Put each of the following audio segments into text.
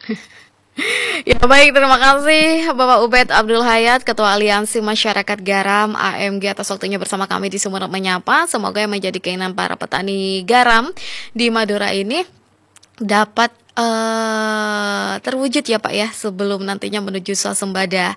Ya baik, terima kasih Bapak Ubed Abdul Hayat, Ketua Aliansi Masyarakat Garam AMG atas waktunya bersama kami di Sumeneb Menyapa. Semoga yang menjadi keinginan para petani garam di Madura ini dapat terwujud ya Pak ya, sebelum nantinya menuju swasembada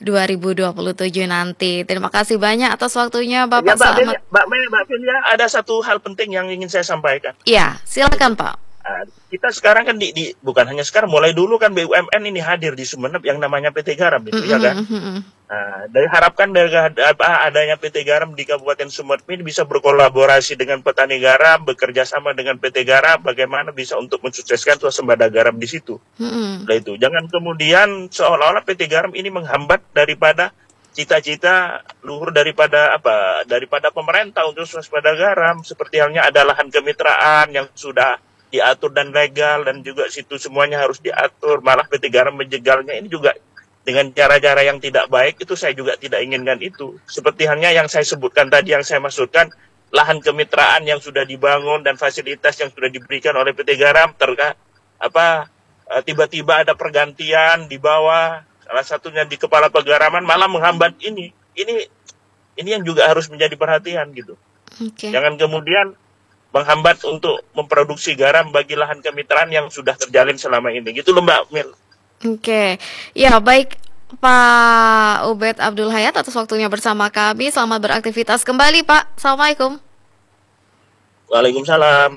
2027 nanti. Terima kasih banyak atas waktunya Ya Bapak. Mbak Vin, Selamat. Mbak Mei, Mbak Vin ya, ada satu hal penting yang ingin saya sampaikan. Ya, silakan Pak. Kita sekarang kan bukan hanya sekarang, mulai dulu kan BUMN ini hadir di Sumeneb yang namanya PT Garam itu ya kan. Diharapkan dengan adanya PT Garam di Kabupaten Sumeneb ini bisa berkolaborasi dengan petani garam, bekerja sama dengan PT Garam, bagaimana bisa untuk mensukseskan swasembada garam di situ. Nah itu, jangan kemudian seolah-olah PT Garam ini menghambat daripada cita-cita luhur daripada pemerintah untuk swasembada garam, seperti halnya ada lahan kemitraan yang sudah diatur dan legal, dan juga situ semuanya harus diatur, malah PT Garam menjegalnya ini juga dengan cara-cara yang tidak baik. Itu saya juga tidak inginkan itu. Seperti halnya yang saya sebutkan tadi, yang saya maksudkan, lahan kemitraan yang sudah dibangun dan fasilitas yang sudah diberikan oleh PT Garam, tiba-tiba ada pergantian di bawah, salah satunya di kepala pegaraman, malah menghambat ini. Ini yang juga harus menjadi perhatian gitu. Jangan kemudian menghambat untuk memproduksi garam bagi lahan kemitraan yang sudah terjalin selama ini. Gitu loh Mbak Mil. Ya baik Pak Ubed Abdul Hayat atas waktunya bersama kami. Selamat beraktivitas kembali Pak. Assalamualaikum. Waalaikumsalam.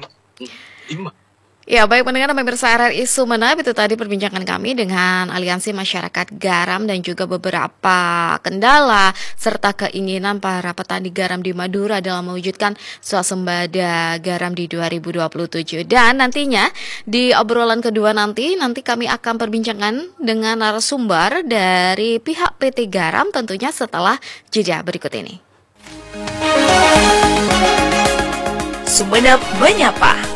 Ya baik pendengar dan pemirsa RRI Sumeneb, itu tadi perbincangan kami dengan Aliansi Masyarakat Garam dan juga beberapa kendala serta keinginan para petani garam di Madura dalam mewujudkan swasembada garam di 2027. Dan nantinya di obrolan kedua nanti kami akan perbincangkan dengan narasumber dari pihak PT Garam tentunya setelah jeda berikut ini. Sumeneb Menyapa.